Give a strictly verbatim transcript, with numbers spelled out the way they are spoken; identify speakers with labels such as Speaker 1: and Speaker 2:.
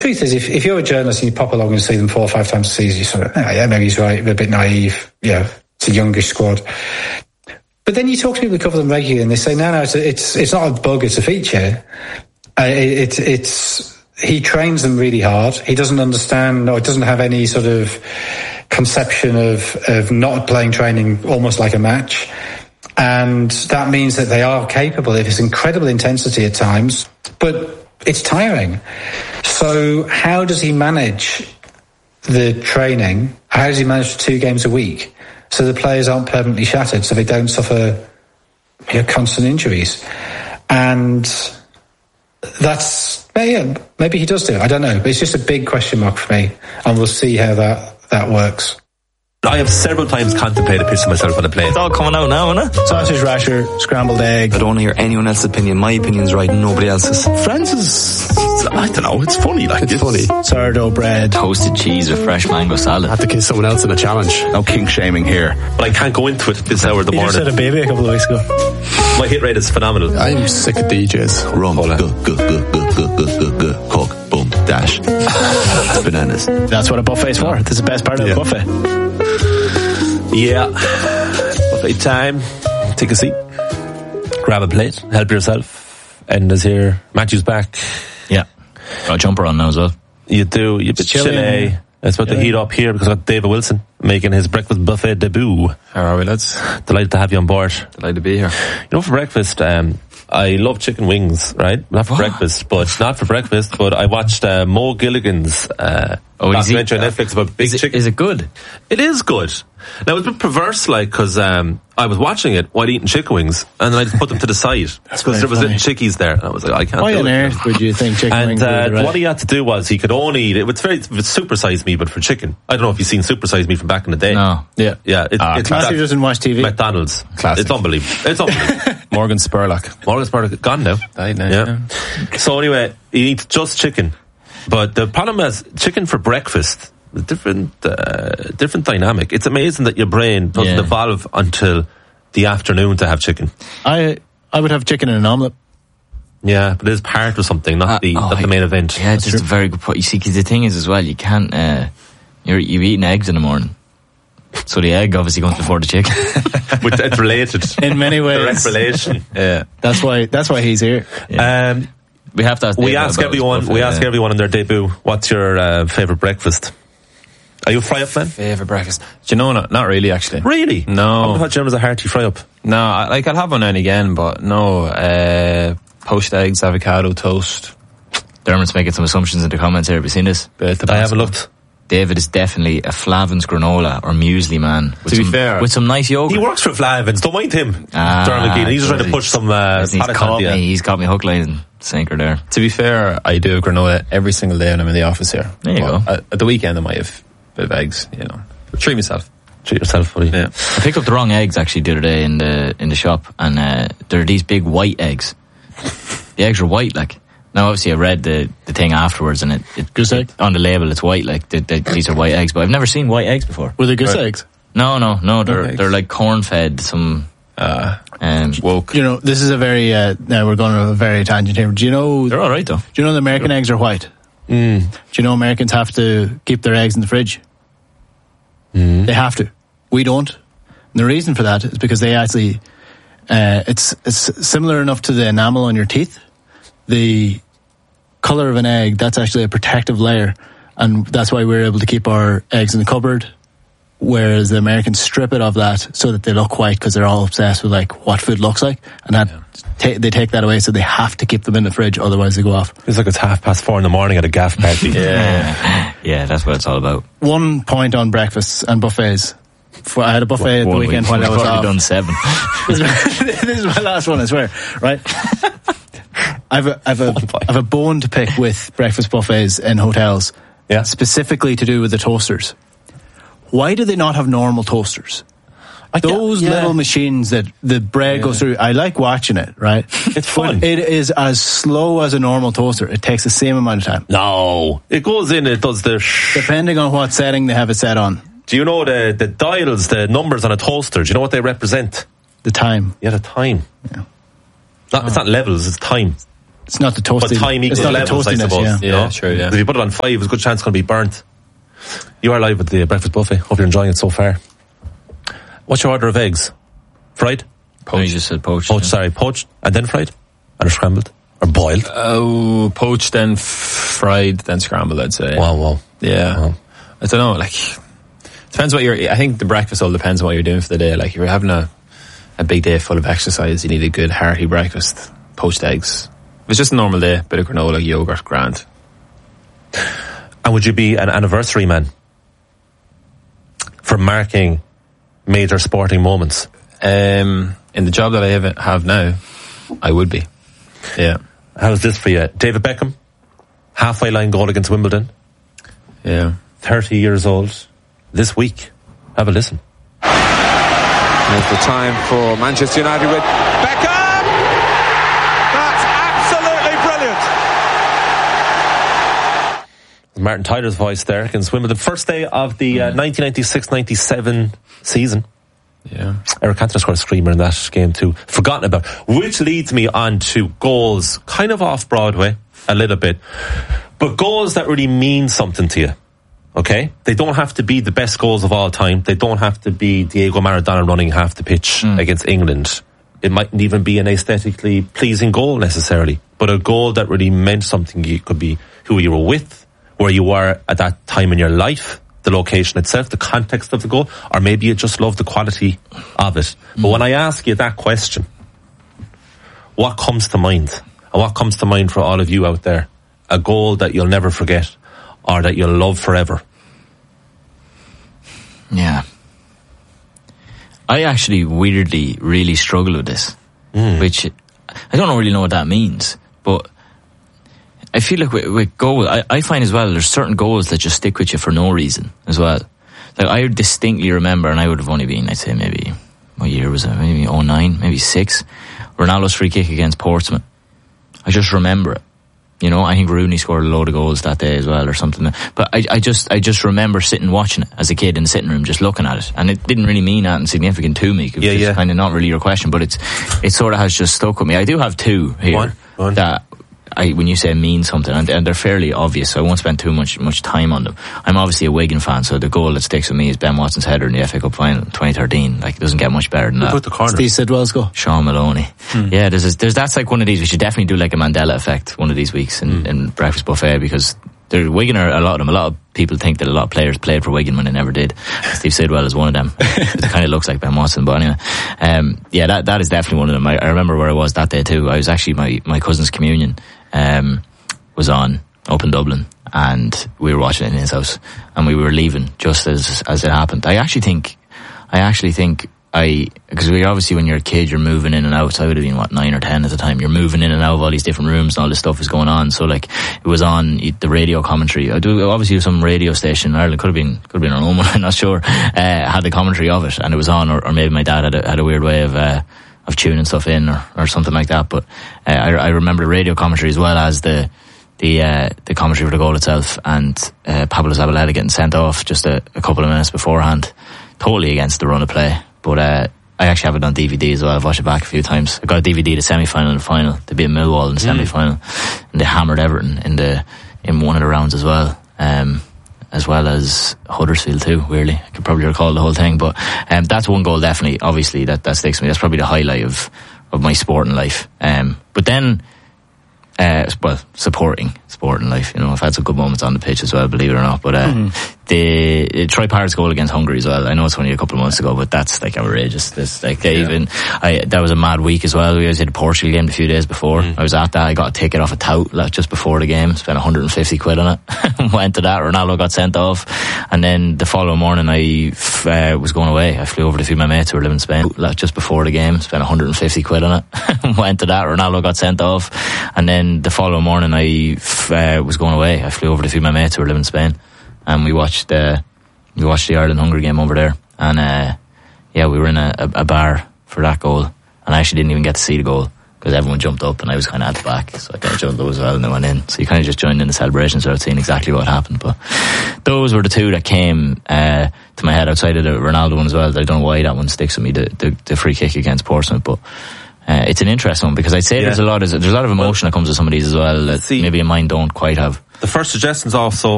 Speaker 1: truth is, if, if you're a journalist and you pop along and see them four or five times a season, you sort of, oh, yeah, maybe he's right, a bit naive. Yeah, it's a youngish squad. But then you talk to people who cover them regularly, and they say, no, no, it's it's, it's not a bug, it's a feature. Uh, it, it, it's he trains them really hard. He doesn't understand, or doesn't have any sort of conception of of not playing training almost like a match, and that means that they are capable. It is incredible intensity at times, but it's tiring. So how does he manage the training? How does he manage two games a week so the players aren't permanently shattered, so they don't suffer, you know, constant injuries? And that's, yeah, maybe he does do it. I don't know, but it's just a big question mark for me, and we'll see how that, that works.
Speaker 2: I have several times contemplated pitching myself on a plane.
Speaker 3: It's all coming out now, isn't it?
Speaker 1: Sausage rasher, scrambled egg.
Speaker 3: I don't want to hear anyone else's opinion. My opinion's right, nobody else's.
Speaker 2: Francis, I don't know, it's funny. Like
Speaker 4: It's,
Speaker 2: it's
Speaker 4: funny.
Speaker 1: Sourdough bread.
Speaker 3: Toasted cheese with fresh mango salad.
Speaker 4: I have to kiss someone else in a challenge.
Speaker 2: No kink shaming here, but I can't go into it this hour of the
Speaker 1: You just
Speaker 2: morning.
Speaker 1: had a baby a couple of weeks ago.
Speaker 2: My hit rate is phenomenal.
Speaker 4: I'm sick of D Js.
Speaker 5: Rum, go, go, go, go, go, go, go, go, cook, boom, dash. Bananas.
Speaker 1: That's what a buffet's for. That's the best part of
Speaker 2: Yeah.
Speaker 1: a buffet.
Speaker 2: Yeah. Buffet time. Take a seat. Grab a plate. Help yourself. And as here, Matthew's back.
Speaker 3: Yeah. Got a jumper on now as well.
Speaker 2: You do. You've been
Speaker 1: chilly.
Speaker 2: chilly. It's about to heat up here because I've got David Wilson making his breakfast buffet debut.
Speaker 6: How are we, lads?
Speaker 2: Delighted to have you on board.
Speaker 6: Delighted to be here.
Speaker 2: You know, for breakfast, um, I love chicken wings, right? Not for
Speaker 3: What?
Speaker 2: breakfast, but not for breakfast, but I watched uh, Mo Gilligan's uh,
Speaker 3: Oh, is he-
Speaker 2: documentary on Netflix about big
Speaker 3: Is it,
Speaker 2: chicken.
Speaker 3: is it good?
Speaker 2: It is good. Now, it's a bit perverse, like, because um, I was watching it while eating chicken wings, and then I just put them to the side because
Speaker 1: very
Speaker 2: there was
Speaker 1: funny.
Speaker 2: little chickies there. And I was like, I can't
Speaker 1: Why
Speaker 2: do
Speaker 1: on
Speaker 2: it.
Speaker 1: earth would you think chicken
Speaker 2: And
Speaker 1: wings would
Speaker 2: uh,
Speaker 1: be right?
Speaker 2: what he had to do was he could only eat it. It's very it's Super Size Me, but for chicken. I don't know if you've seen Super Size Me from back in the day.
Speaker 3: No.
Speaker 1: Yeah.
Speaker 2: Yeah, it,
Speaker 6: Ah,
Speaker 2: it's
Speaker 1: Matthew
Speaker 2: that-
Speaker 1: doesn't watch T V.
Speaker 2: McDonald's.
Speaker 6: Classic.
Speaker 2: It's unbelievable. It's unbelievable.
Speaker 6: Morgan Spurlock.
Speaker 2: Morgan's part of gone now.
Speaker 6: Died now.
Speaker 2: Yeah. So anyway, he eats just chicken. But the problem is chicken for breakfast, a different, uh, different dynamic. It's amazing that your brain doesn't
Speaker 3: Yeah.
Speaker 2: evolve until the afternoon to have chicken.
Speaker 1: I I would have chicken in an omelette.
Speaker 2: Yeah, but it is part of something, not
Speaker 3: Uh,
Speaker 2: the,
Speaker 3: oh,
Speaker 2: not the main event.
Speaker 3: Yeah, it's just a very good point. You see, because the thing is as well, you can't, uh, you're, you're eating eggs in the morning. So the egg obviously comes before the chicken.
Speaker 2: But it's related.
Speaker 1: In many
Speaker 2: Direct
Speaker 1: ways.
Speaker 2: relation.
Speaker 3: Yeah.
Speaker 1: That's why that's why he's here.
Speaker 2: Um,
Speaker 3: We have to ask
Speaker 2: we
Speaker 3: David
Speaker 2: ask
Speaker 3: about his
Speaker 2: everyone,
Speaker 3: buffet,
Speaker 2: we ask
Speaker 3: yeah.
Speaker 2: everyone on their debut, what's your uh, favourite breakfast? Are you a fry-up man?
Speaker 6: Favourite breakfast? Do you know, not, not really, actually.
Speaker 2: Really?
Speaker 6: No.
Speaker 2: I thought Jim was a hearty fry-up.
Speaker 6: No, I, like, I'll have one now and again, but no, uh, poached eggs, avocado toast.
Speaker 3: Dermot's making some assumptions in the comments here. Have you seen this?
Speaker 6: Bit of
Speaker 2: I haven't
Speaker 6: Tabasco.
Speaker 2: looked.
Speaker 3: David is definitely a Flavin's granola or muesli man. With
Speaker 6: To be
Speaker 3: some,
Speaker 6: fair-
Speaker 3: with some nice yogurt.
Speaker 2: He works for Flavins. Don't mind him.
Speaker 3: Ah,
Speaker 2: Dermot Keane. He's just trying to
Speaker 3: does he?
Speaker 2: push some uh,
Speaker 3: He's
Speaker 2: paddock
Speaker 3: caught
Speaker 2: onto you.
Speaker 3: me. He's got me hook, line, and sinker there.
Speaker 6: To be fair, I do have granola every single day when I'm in the office here.
Speaker 3: There you
Speaker 6: But
Speaker 3: go.
Speaker 6: At, at the weekend, I might have a bit of eggs, you know. Treat myself.
Speaker 2: Treat yourself, buddy.
Speaker 6: Yeah.
Speaker 3: I picked up the wrong eggs actually the other day in the in the shop, and uh, they're these big white eggs. The eggs are white, like. Now, obviously, I read the, the thing afterwards, and it, it,
Speaker 1: Goose egg?
Speaker 3: it on the label it's white, like the, the, these are white eggs. But I've never seen white eggs before.
Speaker 1: Were they goose
Speaker 6: Right.
Speaker 1: eggs?
Speaker 3: No, no, no. They're
Speaker 6: eggs.
Speaker 3: they're like corn fed. Some
Speaker 6: Uh,
Speaker 3: um,
Speaker 6: woke.
Speaker 1: You know, this is a very uh, now we're going on a very tangent here. Do you know
Speaker 3: they're all right though.
Speaker 1: do you know the American eggs are white?
Speaker 2: Mm.
Speaker 1: Do you know Americans have to keep their eggs in the fridge?
Speaker 2: Mm.
Speaker 1: They have to. We don't. And the reason for that is because they actually, uh, it's it's similar enough to the enamel on your teeth. The color of an egg, that's actually a protective layer, and that's why we're able to keep our eggs in the cupboard. Whereas the Americans strip it of that so that they look white because they're all obsessed with like what food looks like, and that ta- they take that away, so they have to keep them in the fridge, otherwise they go off.
Speaker 2: It's like it's half past four in the morning at a gaff party.
Speaker 3: Yeah, yeah, that's what it's all about.
Speaker 1: One point on breakfasts and buffets. For, I had a buffet at the
Speaker 3: One
Speaker 1: weekend
Speaker 3: week.
Speaker 1: while I
Speaker 3: We've
Speaker 1: was
Speaker 3: already
Speaker 1: off.
Speaker 3: done seven.
Speaker 1: This is my last one, I swear. Right? I've a, I've a, I've a bone to pick with breakfast buffets in hotels.
Speaker 2: Yeah.
Speaker 1: Specifically to do with the toasters. Why do they not have normal toasters? Those
Speaker 2: yeah.
Speaker 1: little machines that the bread goes through, I like watching it, right?
Speaker 2: It's fun.
Speaker 1: But it is as slow as a normal toaster. It takes the same amount of time.
Speaker 2: No. It goes in, it does the sh-
Speaker 1: Depending on what setting they have it set on.
Speaker 2: Do you know the, the dials, the numbers on a toaster? Do you know what they represent?
Speaker 1: The time.
Speaker 2: Yeah, the time.
Speaker 1: Yeah.
Speaker 2: Not, It's not levels, it's time.
Speaker 7: It's not the toasty.
Speaker 2: But time
Speaker 7: it's
Speaker 2: equals
Speaker 7: not the
Speaker 2: levels, I
Speaker 7: toastiness,
Speaker 2: suppose.
Speaker 7: yeah.
Speaker 2: You know?
Speaker 6: Yeah, sure, yeah.
Speaker 2: If you put it on five, there's a good chance it's going to be burnt. You are live at the breakfast buffet. Hope you're enjoying it so far. What's your order of eggs? Fried?
Speaker 3: Poached. You just said poached.
Speaker 2: Poached,
Speaker 3: yeah.
Speaker 2: sorry. Poached and then fried? And or scrambled? Or boiled?
Speaker 6: Oh, poached, then f- fried, then scrambled, I'd say.
Speaker 2: Wow, wow.
Speaker 6: Yeah.
Speaker 2: Wow.
Speaker 6: I don't know, like, depends what you're, I think the breakfast all depends on what you're doing for the day. Like, if you're having a, a big day full of exercise, you need a good hearty breakfast, poached eggs. If it's just a normal day, bit of granola, yogurt, grand.
Speaker 2: And would you be an anniversary man for marking major sporting moments?
Speaker 6: Um, in the job that I have, have now, I would be. Yeah.
Speaker 2: How's this for you? David Beckham, halfway line goal against Wimbledon.
Speaker 6: Yeah.
Speaker 2: thirty years old. This week. Have a listen.
Speaker 8: There's the time for Manchester United with Beckham! That's absolutely brilliant!
Speaker 2: Martin Tyler's voice there against Wimbledon. First day of the uh, nineteen ninety-six ninety-seven season.
Speaker 6: Yeah.
Speaker 2: Eric Cantona scored a screamer in that game too. Forgotten about. Which leads me on to goals, kind of off Broadway, a little bit. But goals that really mean something to you. Okay? They don't have to be the best goals of all time. They don't have to be Diego Maradona running half the pitch mm. against England. It mightn't even be an aesthetically pleasing goal necessarily. But a goal that really meant something. It could be who you were with, where you were at that time in your life, the location itself, the context of the goal, or maybe you just love the quality of it. Mm. But when I ask you that question, what comes to mind? And what comes to mind for all of you out there? A goal that you'll never forget or that you'll love forever?
Speaker 3: Yeah. I actually weirdly really struggle with this, mm. which I don't really know what that means, but I feel like with, with goals, I, I find as well, there's certain goals that just stick with you for no reason as well. Like I distinctly remember, and I would have only been, I'd say maybe, what year was it? Maybe oh nine, maybe six. Ronaldo's free kick against Portsmouth. I just remember it. You know, I think Rooney scored a load of goals that day as well or something. But I, I just, I just remember sitting watching it as a kid in the sitting room, just looking at it. And it didn't really mean anything significant to me. It was
Speaker 2: yeah,
Speaker 3: just
Speaker 2: yeah.
Speaker 3: kind of not really your question, but it's, it sort of has just stuck with me. I do have two here
Speaker 2: One, one.
Speaker 3: that I, when you say mean something, and, and they're fairly obvious, so I won't spend too much much time on them. I'm obviously a Wigan fan, so the goal that sticks with me is Ben Watson's header in the F A Cup final in twenty thirteen. Like, it doesn't get much better than that.
Speaker 2: Put the corner.
Speaker 7: Steve Sidwell's goal.
Speaker 3: Sean Maloney. Hmm. Yeah, there's, a, there's that's like one of these. We should definitely do like a Mandela effect one of these weeks in, hmm. in Breakfast Buffet, because they're, Wigan are a lot of them. A lot of people think that a lot of players played for Wigan when they never did. Steve Sidwell is one of them. It kind of looks like Ben Watson, but anyway. Um, yeah, that that is definitely one of them. I, I remember where I was that day too. I was actually, my, my cousin's communion um, was on up in Dublin, and we were watching it in his house, and we were leaving just as as it happened. I actually think, I actually think I, because we obviously, when you're a kid, you're moving in and out. So I would have been, what, nine or ten at the time. You're moving in and out of all these different rooms, and all this stuff is going on. So like, it was on the radio commentary. I do obviously some radio station in Ireland, could have been could have been our own one, I'm not sure. Uh, had the commentary of it, and it was on, or, or maybe my dad had a, had a weird way of uh, of tuning stuff in, or, or something like that. But uh, I, I remember the radio commentary as well as the the uh, the commentary for the goal itself, and uh, Pablo Zabaleta getting sent off just a, a couple of minutes beforehand, totally against the run of play. But uh, I actually have it on D V D as well. I've watched it back a few times. I got a D V D the semi-final and the final. They beat Millwall in the mm. semi-final, and they hammered Everton in the in one of the rounds as well, um, as well as Huddersfield too. Weirdly, I could probably recall the whole thing, but um, that's one goal definitely. Obviously, that that sticks with me. That's probably the highlight of of my sporting life. Um, but then. Uh, well, supporting sporting life, you know, I've had some good moments on the pitch as well, believe it or not. But uh, mm-hmm. the, the Troy Parrott's goal against Hungary as well. I know it's only a couple of months ago, but that's like outrageous. This, like, yeah. even I that was a mad week as well. We had a Portugal game a few days before. Mm. I was at that. I got a ticket off a tout like, just before the game. Spent one hundred fifty quid on it. Went to that. Ronaldo got sent off, and then the following morning I f- uh, was going away. I flew over to a few of my mates who were living in Spain. Like, just before the game, spent one hundred fifty quid on it. Went to that. Ronaldo got sent off, and then the following morning I f- uh, was going away. I flew over to a few of my mates who were living in Spain, and we watched uh, we watched the Ireland-Hungary game over there. And uh, yeah, we were in a, a, a bar for that goal, and I actually didn't even get to see the goal because everyone jumped up and I was kind of at the back, so I kind of jumped up as well and they went in. So you kind of just joined in the celebrations without seeing exactly what happened. But those were the two that came uh, to my head outside of the Ronaldo one as well. I don't know why that one sticks with me, the, the, the free kick against Portsmouth, but Uh, it's an interesting one because I'd say
Speaker 2: Yeah.
Speaker 3: there's a lot of there's a lot of emotion
Speaker 2: Well,
Speaker 3: that comes with some of these as well that
Speaker 2: see,
Speaker 3: maybe mine don't quite have.
Speaker 2: The first suggestions also